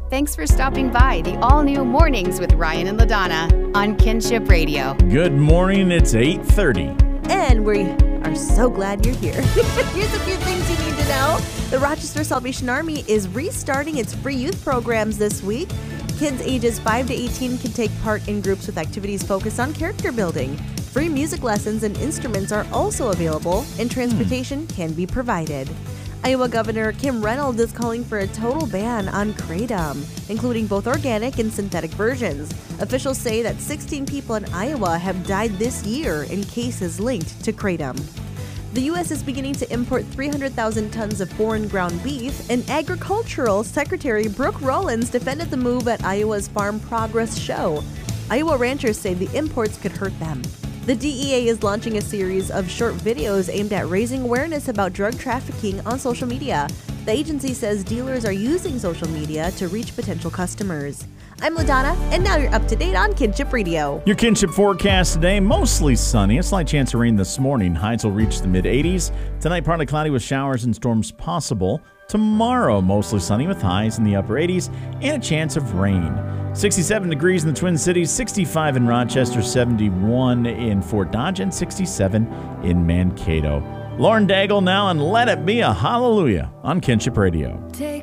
Thanks for stopping by the all-new Mornings with Ryan and LaDonna on Kinship Radio. Good morning. It's 8:30. And we are so glad you're here. Here's a few things you need to know. The Rochester Salvation Army is restarting its free youth programs this week. Kids ages 5 to 18 can take part in groups with activities focused on character building. Free music lessons and instruments are also available, and transportation can be provided. Iowa Governor Kim Reynolds is calling for a total ban on kratom, including both organic and synthetic versions. Officials say that 16 people in Iowa have died this year in cases linked to kratom. The U.S. is beginning to import 300,000 tons of foreign ground beef, and Agricultural Secretary Brooke Rollins defended the move at Iowa's Farm Progress Show. Iowa ranchers say the imports could hurt them. The DEA is launching a series of short videos aimed at raising awareness about drug trafficking on social media. The agency says dealers are using social media to reach potential customers. I'm LaDonna, and now you're up to date on Kinship Radio. Your Kinship forecast today, mostly sunny. A slight chance of rain this morning. Highs will reach the mid-80s. Tonight, partly cloudy with showers and storms possible. Tomorrow, mostly sunny with highs in the upper 80s and a chance of rain. 67 degrees in the Twin Cities, 65 in Rochester, 71 in Fort Dodge, and 67 in Mankato. Lauren Daigle now, and Let It Be a Hallelujah on Kinship Radio.